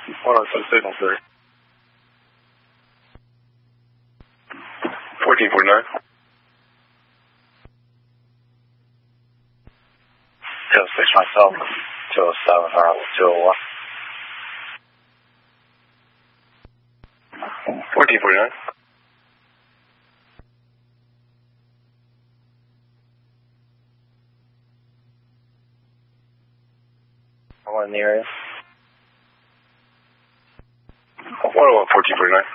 Hold on, some signal, sir. 1449. Tail 6 myself, 207, 201. 1449. I'm in the area. 101, 1449.